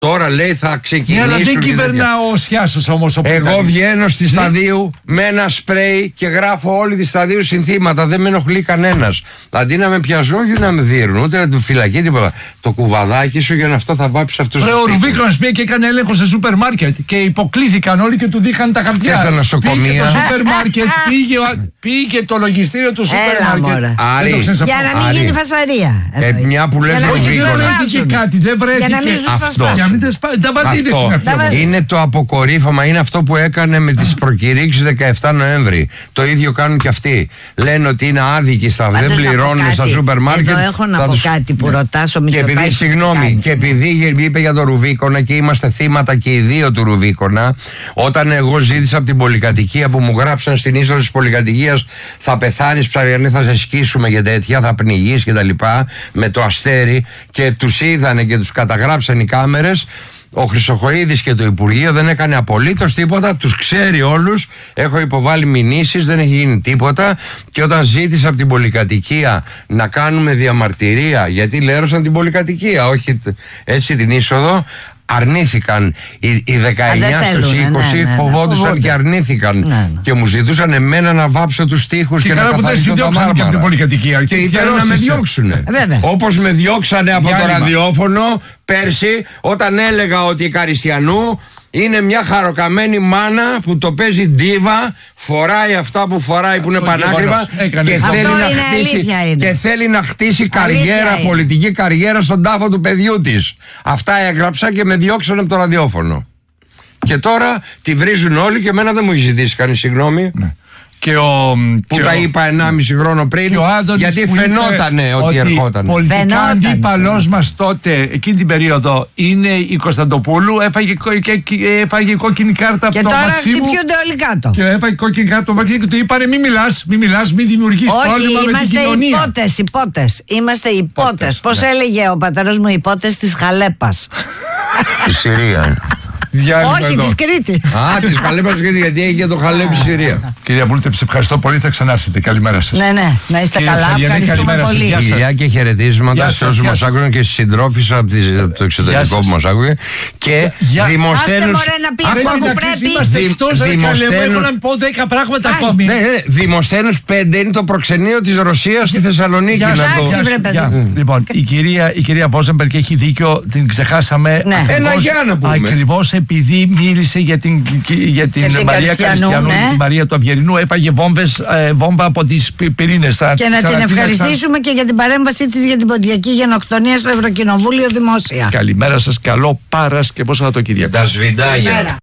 Τώρα λέει θα ξεκινήσουν. Ναι, αλλά δεν κυβερνά ο Σιάσος όμως. Εγώ βγαίνω στη Σταδίου με ένα σπρέι και γράφω όλη τη Σταδίου συνθήματα. Δεν με ενοχλεί κανένας. Αντί να με πιαζούν, όχι να με δίνουν, ούτε να του φυλακεί τίποτα. Το κουβαδάκι σου για να αυτό θα βάψει αυτού του. Ο Ρουβίκονας πήγε και έκανε έλεγχο σε σούπερ μάρκετ και υποκλήθηκαν όλοι και του δείχναν τα χαρτιά. Και στα νοσοκομεία. Πήγε το σούπερ μάρκετ, πήγε το λογιστήριο του σούπερ μάρκετ. Για να μην γίνει φασαρία. Μια που λες Ρουβίκονα. Δεν βρέθηκε κάτι, δεν βρέθηκε. Είναι το αποκορύφωμα, είναι αυτό που έκανε με τις προκηρύξεις 17 Νοέμβρη. Το ίδιο κάνουν και αυτοί. Λένε ότι είναι άδικοι δεν πληρώνουν στα σούπερ μάρκετ. Εδώ έχω να πω κάτι που ρωτάς ο Μητσοτάκης. Και επειδή είπε για το Ρουβίκονα και είμαστε θύματα και οι δύο του Ρουβίκονα, όταν εγώ ζήτησα από την πολυκατοικία που μου γράψαν στην είσοδο της πολυκατοικίας θα πεθάνεις ψαριανή, θα σε σκίσουμε και τέτοια, θα πνιγείς και τα λοιπά, με το αστέρι, και τους είδανε και τους καταγράψαν οι κάμερες. Ο Χρυσοχοΐδης και το Υπουργείο δεν έκανε απολύτως τίποτα, τους ξέρει όλους. Έχω υποβάλει μηνύσεις, δεν έχει γίνει τίποτα. Και όταν ζήτησα από την πολυκατοικία να κάνουμε διαμαρτυρία, γιατί λέρωσαν την πολυκατοικία, όχι έτσι την είσοδο, αρνήθηκαν. Οι 19 στους 20 φοβόντουσαν και αρνήθηκαν. Και μου ζητούσαν εμένα να βάψω τους τοίχους και να καθαρίσω τα μάρμαρα. Και ήθελαν να με διώξουν. Όπως με διώξανε από το ραδιόφωνο πέρσι, όταν έλεγα ότι η Καριστιανού είναι μια χαροκαμένη μάνα που το παίζει ντίβα, φοράει αυτά που φοράει που είναι πανάκριβα και θέλει να χτίσει καριέρα, πολιτική καριέρα στον τάφο του παιδιού της. Αυτά έγραψα και με διώξαν από το ραδιόφωνο. Και τώρα τη βρίζουν όλοι και εμένα δεν μου έχει ζητήσει κανείς συγγνώμη. Τα είπα 1,5 χρόνο πριν, γιατί φαινότανε ότι ερχόταν. Πολιτικά αντίπαλός μας τότε, εκείνη την περίοδο, είναι η Κωνσταντοπούλου. Έφαγε κόκκινη κάρτα από το Μαξίμου. Και τώρα χτυπιούνται όλοι κάτω. Και έφαγε κόκκινη κάρτα από το Μαξίμου και του είπανε μην μιλάς, μην δημιουργείς πρόβλημα με την κοινωνία. Όχι, είμαστε υπότες. Πώς έλεγε ο πατέρας μου, υπότες της Χαλέπας. Τη Συρία. Όχι, της Κρήτης. Της Χαλέπας, γιατί έχει και το Χαλέπι Συρία. Κυρία Βούλτεψη, ευχαριστώ πολύ. Θα ξανάρθετε. Καλημέρα σας. Ναι, να είστε καλά. Ευχαριστούμε πολύ. Φιλιά και χαιρετίσματα σε όσους μας άκουγαν και στις συντρόφισσες από το εξωτερικό που μας άκουγαν. Και δημοσθένους. Είμαστε εκτός. Έχω να πω 10 πράγματα ακόμη. Δημοσθένους 5 είναι το προξενείο της Ρωσίας στη Θεσσαλονίκη. Λοιπόν, η κυρία Βόζεμπεργκ έχει δίκιο. Την ξεχάσαμε. Ακριβώς επειδή μίλησε για την Μαρία Καριστιανού, την Μαρία του Αυγερινού, έφαγε βόμβα από τις πυρήνες. Και να την ευχαριστήσουμε και για την παρέμβασή της για την ποντιακή γενοκτονία στο Ευρωκοινοβούλιο δημόσια. Καλημέρα σας, καλό Παρασκευό Σαββατοκύριακο. Τα σβιντάγια.